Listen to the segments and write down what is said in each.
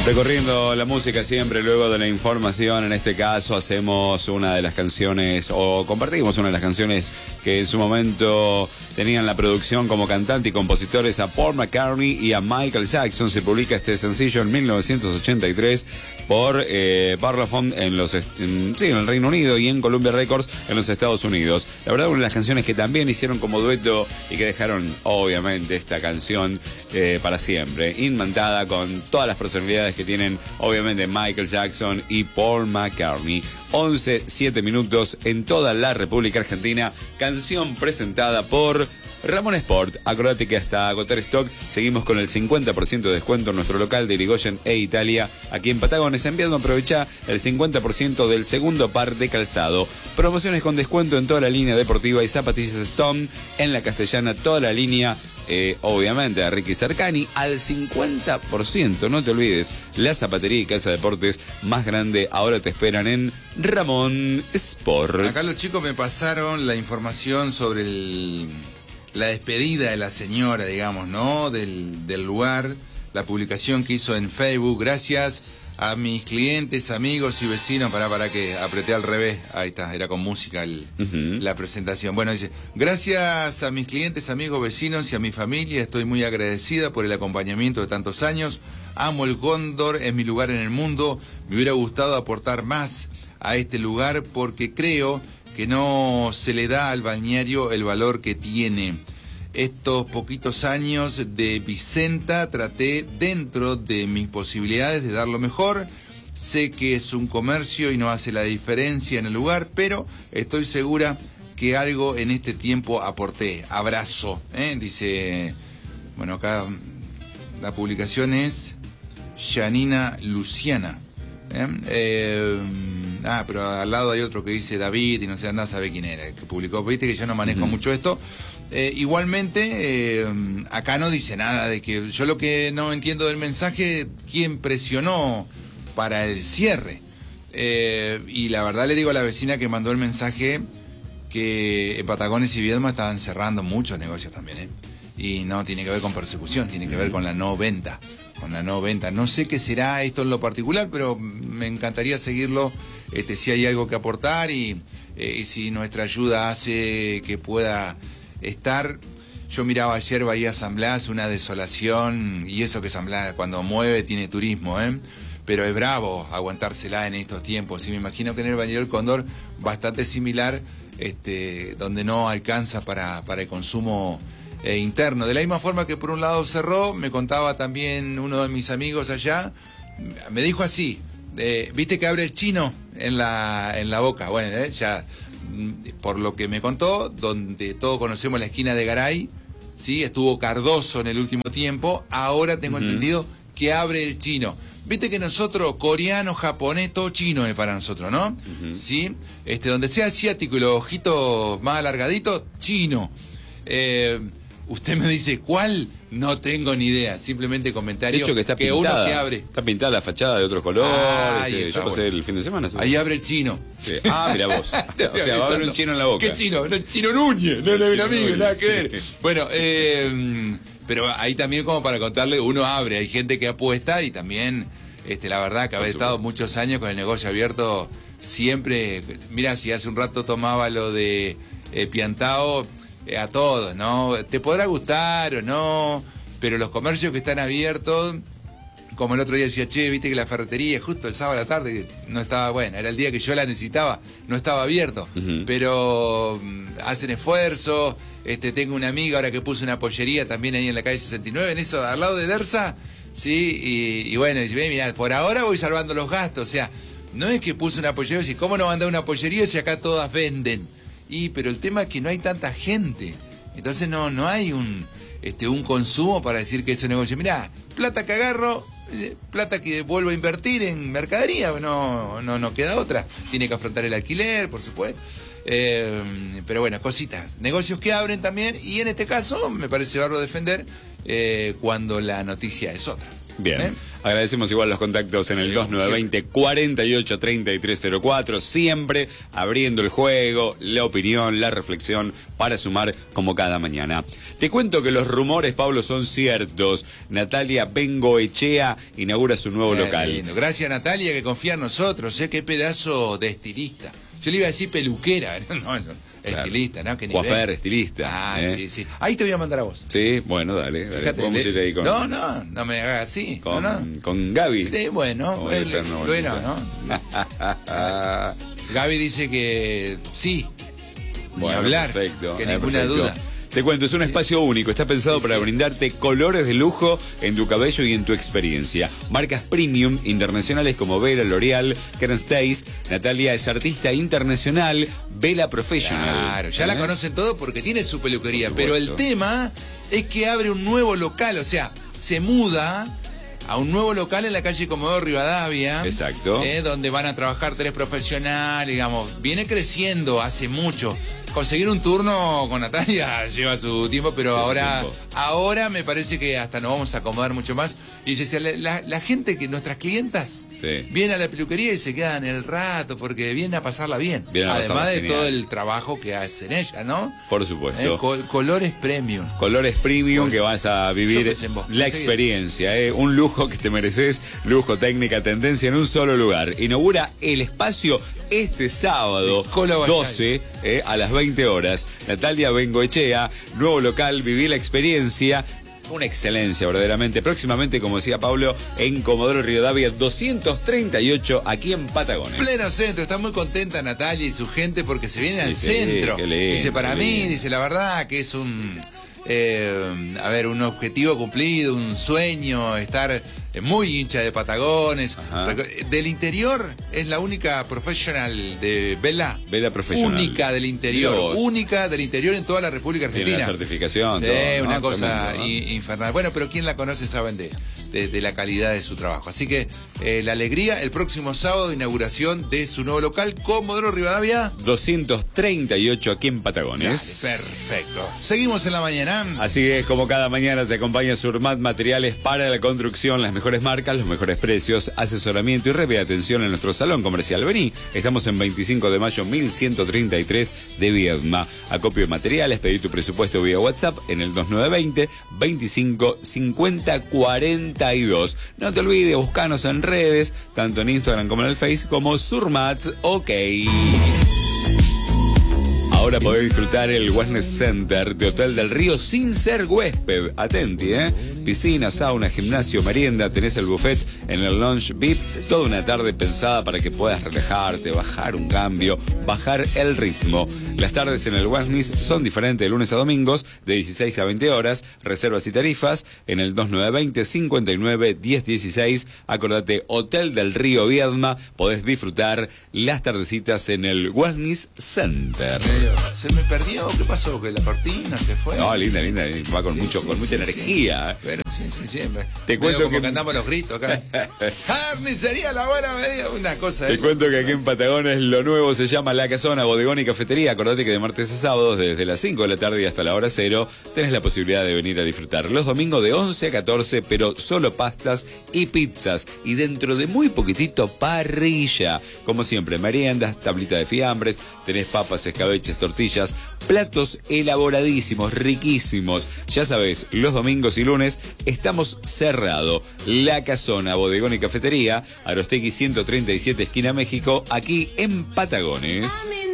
Recorriendo la música siempre luego de la información, en este caso hacemos una de las canciones o compartimos una de las canciones que en su momento tenían la producción como cantante y compositores a Paul McCartney y a Michael Jackson. Se publica este sencillo en 1983 por Parlophone en el Reino Unido y en Columbia Records en los Estados Unidos. La verdad, una de las canciones que también hicieron como dueto y que dejaron obviamente esta canción para siempre, inventada con todas las personalidades que tienen obviamente Michael Jackson y Paul McCartney. 11:07 minutos en toda la República Argentina. Canción presentada por Ramón Sport. Acordate que hasta agotar stock seguimos con el 50% de descuento en nuestro local de Irigoyen e Italia. Aquí en Patagones, enviando, aprovecha el 50% del segundo par de calzado. Promociones con descuento en toda la línea deportiva y zapatillas Stone. En la Castellana, toda la línea obviamente a Ricky Cercani al 50%. No te olvides, la zapatería y casa de deportes más grande ahora te esperan en Ramón Sport. Acá los chicos me pasaron la información sobre la despedida de la señora, digamos, ¿no? Del lugar, la publicación que hizo en Facebook. Gracias a mis clientes, amigos y vecinos. Para que apreté al revés. Ahí está, era con música la presentación. Bueno, dice: gracias a mis clientes, amigos, vecinos y a mi familia. Estoy muy agradecida por el acompañamiento de tantos años. Amo el Cóndor, es mi lugar en el mundo. Me hubiera gustado aportar más a este lugar porque creo que no se le da al balneario el valor que tiene. Estos poquitos años de Vicenta traté dentro de mis posibilidades de dar lo mejor. Sé que es un comercio y no hace la diferencia en el lugar, pero estoy segura que algo en este tiempo aporté. Abrazo, dice. Bueno, acá la publicación es Janina Luciana. Pero al lado hay otro que dice David y no sé, anda a saber quién era, que publicó. Viste que yo no manejo mucho esto. Igualmente, acá no dice nada de que... Yo lo que no entiendo del mensaje, ¿quién presionó para el cierre? Y la verdad le digo a la vecina que mandó el mensaje que en Patagones y Viedma estaban cerrando muchos negocios también, Y no tiene que ver con persecución, tiene que ver con la no venta. No sé qué será esto en lo particular, pero me encantaría seguirlo, si hay algo que aportar y si nuestra ayuda hace que pueda estar. Yo miraba ayer Bahía San Blas, una desolación, y eso que San Blas cuando mueve tiene turismo, pero es bravo aguantársela en estos tiempos. Y me imagino que en el balneario del Cóndor bastante similar, donde no alcanza para el consumo interno. De la misma forma que por un lado cerró, me contaba también uno de mis amigos allá, me dijo así, viste que abre el chino en la boca. Bueno, ya por lo que me contó, donde todos conocemos la esquina de Garay, ¿sí? Estuvo Cardoso en el último tiempo, ahora tengo entendido que abre el chino. Viste que nosotros, coreano, japonés, todo chino es para nosotros, ¿no? ¿Sí? Donde sea asiático y los ojitos más alargaditos, chino. Usted me dice, ¿cuál? No tengo ni idea. Simplemente comentario. De hecho, que está pintada. Uno que abre. Está pintada la fachada de otro color. Yo pasé el fin de semana. Ahí abre el chino. Sí. Mira vos. O sea, va a haber un chino en la boca. ¿Qué chino? No, el chino Núñez. No es un amigo, nada que ver. Bueno, pero ahí también como para contarle, uno abre. Hay gente que apuesta y también, la verdad, que haber estado muchos años con el negocio abierto, siempre. Mira, si hace un rato tomaba lo de Piantao, a todos, ¿no? Te podrá gustar o no, pero los comercios que están abiertos, como el otro día decía, viste que la ferretería justo el sábado a la tarde no estaba buena, era el día que yo la necesitaba, no estaba abierto, pero hacen esfuerzo. Tengo una amiga ahora que puso una pollería también ahí en la calle 69, en eso, al lado de Dersa, sí, y bueno, mira, por ahora voy salvando los gastos, o sea, no es que puse una pollería, y ¿cómo no mandar una pollería si acá todas venden? Pero el tema es que no hay tanta gente. Entonces no hay un consumo para decir que es un negocio. Mirá, plata que agarro, plata que vuelvo a invertir en mercadería. No queda otra. Tiene que afrontar el alquiler, por supuesto. Pero bueno, cositas. Negocios que abren también. Y en este caso, me parece barro defender cuando la noticia es otra. Bien. Agradecemos igual los contactos en el 2920-483304, siempre abriendo el juego, la opinión, la reflexión para sumar como cada mañana. Te cuento que los rumores, Pablo, son ciertos. Natalia Bengoechea inaugura su nuevo local. Lindo. Gracias, Natalia, que confía en nosotros. Qué pedazo de estilista. Yo le iba a decir peluquera, estilista, ¿no? Coafer, estilista. Sí. Ahí te voy a mandar a vos. Sí, bueno, dale. Vamos a ir ahí con... No me hagas así. Con Gaby. Sí, bueno, ¿no? Gaby dice que sí. Bueno, hablar, perfecto. que ninguna duda. Te cuento, es un espacio único, está pensado para brindarte colores de lujo en tu cabello y en tu experiencia. Marcas premium internacionales como Vera, L'Oreal, Karen Stace. Natalia es artista internacional, Vela Professional. Claro, ya la conocen todo porque tiene su peluquería, pero el tema es que abre un nuevo local, o sea, se muda a un nuevo local en la calle Comodoro Rivadavia. Exacto. Donde van a trabajar 3 profesionales, digamos. Viene creciendo hace mucho. Conseguir un turno con Natalia lleva su tiempo, pero ahora me parece que hasta nos vamos a acomodar mucho más. Y yo decía, la gente, que nuestras clientas, viene a la peluquería y se quedan el rato porque vienen a pasarla bien. Además de todo el trabajo que hacen ellas, ¿no? Por supuesto. Colores premium. Colores premium que vas a vivir la experiencia. Un lujo que te mereces, lujo, técnica, tendencia en un solo lugar. Inaugura el espacio este sábado 12 a las 20 horas. Natalia Bengoechea, nuevo local, viví la experiencia. Una excelencia, verdaderamente. Próximamente, como decía Pablo, en Comodoro Rivadavia 238, aquí en Patagones. Pleno centro. Está muy contenta Natalia y su gente porque se vienen al centro. Dice, para mí, dice, la verdad que es un objetivo cumplido, un sueño, estar muy hincha de Patagones. Del interior es la única profesional de Vela Profesional. Única del interior en toda la República Argentina. Tiene la certificación. Una cosa infernal. Bueno, pero quien la conoce saben de la calidad de su trabajo. Así que la alegría, el próximo sábado, inauguración de su nuevo local, Comodoro Rivadavia 238, aquí en Patagones. Dale, perfecto. Seguimos en la mañana. Así es, como cada mañana te acompaña Surmat Materiales para la construcción, las mejores marcas, los mejores precios, asesoramiento y rápida atención en nuestro salón comercial. Vení, estamos en 25 de mayo 1133 de Viedma. Acopio de materiales, pedí tu presupuesto vía WhatsApp en el 2920 25 50 42. No te olvides, buscanos en redes, tanto en Instagram como en el Face, como Surmat OK. Ahora podés disfrutar el Wellness Center de Hotel del Río sin ser huésped. Atenti, Piscina, sauna, gimnasio, merienda, tenés el buffet en el lounge VIP. Toda una tarde pensada para que puedas relajarte, bajar un cambio, bajar el ritmo. Las tardes en el Wellness son diferentes de lunes a domingos, de 16 a 20 horas. Reservas y tarifas en el 2920 59 1016. Acordate, Hotel del Río Viedma. Podés disfrutar las tardecitas en el Wellness Center. ¿Se me perdió? ¿Qué pasó? ¿Que la cortina se fue? No, linda. Va con mucha energía. Pero siempre. Te cuento como que andamos los gritos acá. Carnicería La Buena Medida, una cosa. Te cuento que aquí en Patagones lo nuevo se llama La Casona, bodegón y cafetería. Acordate que de martes a sábados, desde las 5 de la tarde y hasta la hora 0, tenés la posibilidad de venir a disfrutar. Los domingos de 11 a 14, pero solo pastas y pizzas. Y dentro de muy poquitito, parrilla. Como siempre, meriendas, tablita de fiambres, tenés papas, escabeches, tortillas, platos elaboradísimos, riquísimos. Ya sabés, los domingos y lunes estamos cerrado. La Casona, bodegón y cafetería, Arostegui 137, esquina México, aquí en Patagones.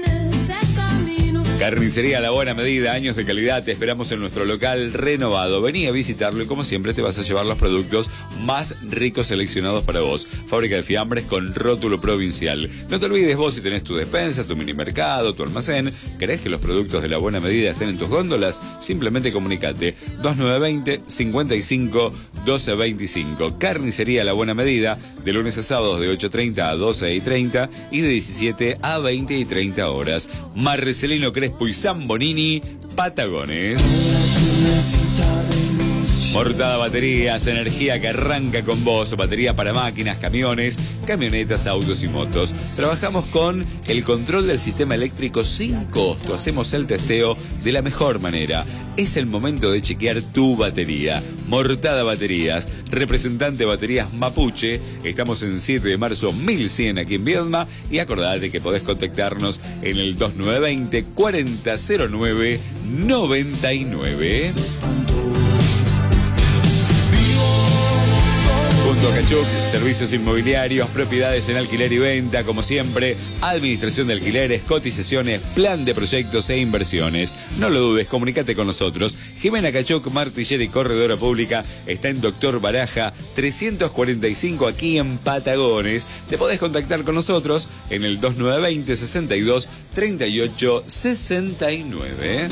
Carnicería La Buena Medida, años de calidad, te esperamos en nuestro local renovado. Vení a visitarlo y como siempre te vas a llevar los productos más ricos seleccionados para vos. Fábrica de fiambres con rótulo provincial. No te olvides vos, si tenés tu despensa, tu mini mercado, tu almacén, ¿querés que los productos de La Buena Medida estén en tus góndolas? Simplemente comunicate 2920 55 1225. Carnicería La Buena Medida, de lunes a sábados de 8:30 a 12:30 y de 17 a 20:30 horas. Marcelino Crespo y Zambonini, Patagones. Mortada Baterías, energía que arranca con vos. Batería para máquinas, camiones, camionetas, autos y motos. Trabajamos con el control del sistema eléctrico sin costo. Hacemos el testeo de la mejor manera. Es el momento de chequear tu batería. Mortada Baterías, representante Baterías Mapuche. Estamos en 7 de marzo 1100 aquí en Viedma. Y acordate que podés contactarnos en el 2920 4009 99. Junto a Cachuc, servicios inmobiliarios, propiedades en alquiler y venta, como siempre, administración de alquileres, cotizaciones, plan de proyectos e inversiones. No lo dudes, comunícate con nosotros. Jimena Cachuc, martillera y corredora pública, está en Doctor Baraja 345 aquí en Patagones. Te podés contactar con nosotros en el 2920 62 38 69.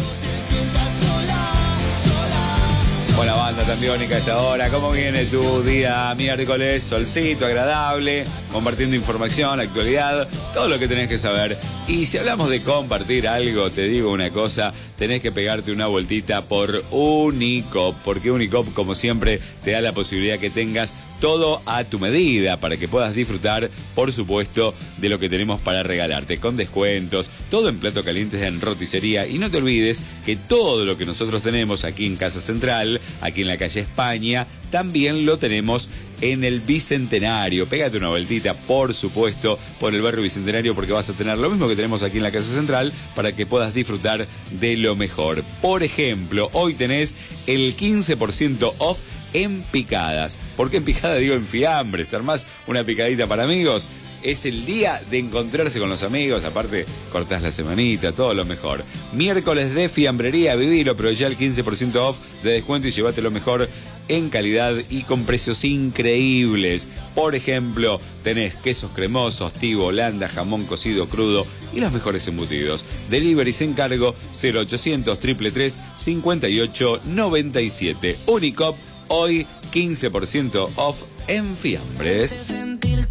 Buena banda tambiónica a esta hora. ¿Cómo viene tu día miércoles? Solcito, agradable, compartiendo información, actualidad, todo lo que tenés que saber. Y si hablamos de compartir algo, te digo una cosa, tenés que pegarte una vueltita por Unicop, porque Unicop, como siempre, te da la posibilidad que tengas todo a tu medida para que puedas disfrutar, por supuesto, de lo que tenemos para regalarte, con descuentos, todo en plato calientes en roticería. Y no te olvides que todo lo que nosotros tenemos aquí en Casa Central, aquí en la calle España, también lo tenemos en el Bicentenario. Pégate una vueltita, por supuesto, por el barrio Bicentenario, porque vas a tener lo mismo que tenemos aquí en la Casa Central para que puedas disfrutar de lo mejor. Por ejemplo, hoy tenés el 15% off en picadas. ¿Por qué en picada? Digo en fiambre. Estar más una picadita para amigos. Es el día de encontrarse con los amigos. Aparte, cortás la semanita, todo lo mejor. Miércoles de fiambrería, vivilo, pero ya el 15% off de descuento y llévate lo mejor en calidad y con precios increíbles. Por ejemplo, tenés quesos cremosos, tigo, holanda, jamón cocido crudo y los mejores embutidos. Delivery sin cargo 0800 333 5897. Unicop, hoy 15% off en fiambres.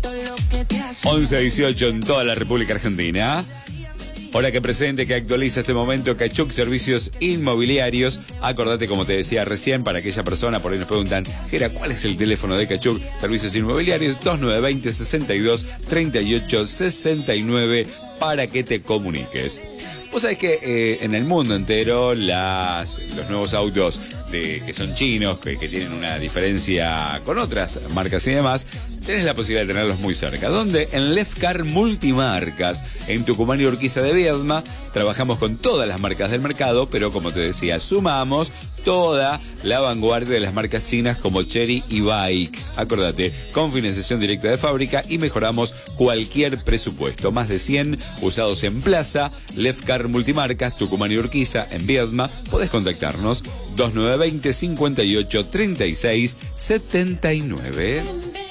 11-18 en toda la República Argentina. Hora que presente, que actualiza este momento Cachuc Servicios Inmobiliarios. Acordate, como te decía recién, para aquella persona, por ahí nos preguntan, Gera, ¿cuál es el teléfono de Cachuc Servicios Inmobiliarios? 2920 62 38 69 para que te comuniques. Vos sabés que en el mundo entero los nuevos autos que son chinos, que tienen una diferencia con otras marcas y demás, tenés la posibilidad de tenerlos muy cerca. ¿Dónde? En Lefcar Multimarcas, en Tucumán y Urquiza de Viedma. Trabajamos con todas las marcas del mercado, pero como te decía, sumamos toda la vanguardia de las marcas chinas como Chery y Bike. Acordate, con financiación directa de fábrica y mejoramos cualquier presupuesto. Más de 100 usados en plaza. Lefcar Multimarcas, Tucumán y Urquiza, en Viedma. Podés contactarnos 2920 58 36 79.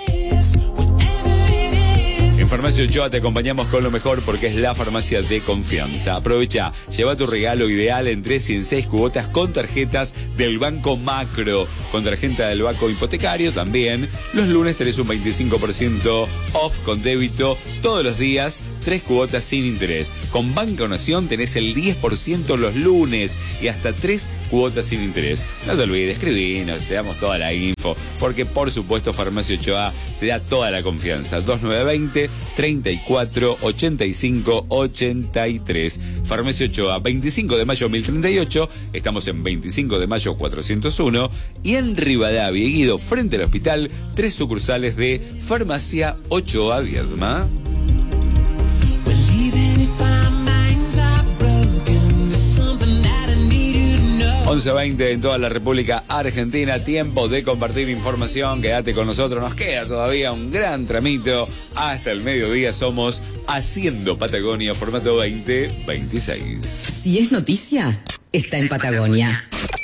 En Farmacia Ochoa te acompañamos con lo mejor porque es la farmacia de confianza. Aprovecha, lleva tu regalo ideal en 3 y en 6 cuotas con tarjetas del Banco Macro, con tarjeta del Banco Hipotecario también. Los lunes tenés un 25% off con débito todos los días, 3 cuotas sin interés. Con Banco Nación tenés el 10% los lunes y hasta 3 cuotas sin interés. No te olvides, escribinos, te damos toda la info, porque por supuesto Farmacia Ochoa te da toda la confianza. 2920 34 85 83. Farmacia Ochoa, 25 de mayo 1038, estamos en 25 de mayo 401 y en Rivadavia y Guido, frente al hospital, 3 sucursales de Farmacia Ochoa Viedma. 11:20 en toda la República Argentina. Tiempo de compartir información. Quédate con nosotros. Nos queda todavía un gran tramito hasta el mediodía. Somos Haciendo Patagonia, formato 2026. Si es noticia, está en Patagonia.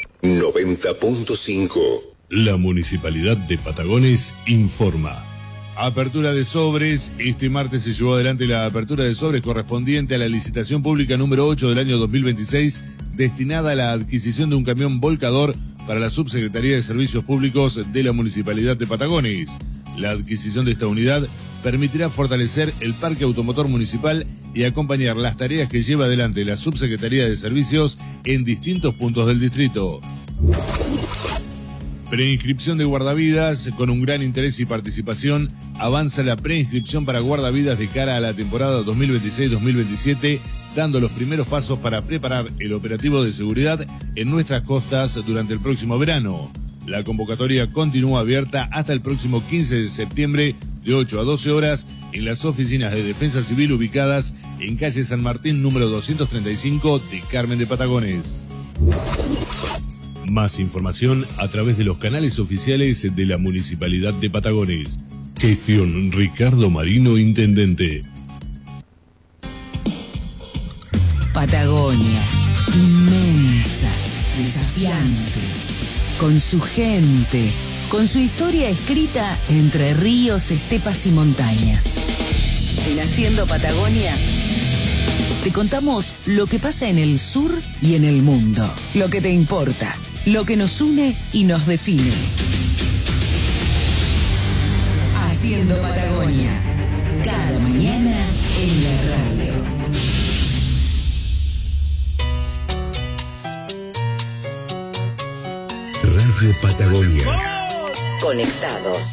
90.5. La Municipalidad de Patagones informa. Apertura de sobres. Este martes se llevó adelante la apertura de sobres correspondiente a la licitación pública número 8 del año 2026, destinada a la adquisición de un camión volcador para la Subsecretaría de Servicios Públicos de la Municipalidad de Patagones. La adquisición de esta unidad permitirá fortalecer el parque automotor municipal y acompañar las tareas que lleva adelante la Subsecretaría de Servicios en distintos puntos del distrito. Preinscripción de guardavidas. Con un gran interés y participación, avanza la preinscripción para guardavidas de cara a la temporada 2026-2027, dando los primeros pasos para preparar el operativo de seguridad en nuestras costas durante el próximo verano. La convocatoria continúa abierta hasta el próximo 15 de septiembre de 8 a 12 horas en las oficinas de Defensa Civil ubicadas en calle San Martín número 235 de Carmen de Patagones. Más información a través de los canales oficiales de la Municipalidad de Patagones. Gestión Ricardo Marino, Intendente. Patagonia, inmensa, desafiante, con su gente, con su historia escrita entre ríos, estepas y montañas. En Haciendo Patagonia te contamos lo que pasa en el sur y en el mundo, lo que te importa, lo que nos une y nos define. Haciendo Patagonia, cada mañana en la radio. Radio Patagonia. Conectados.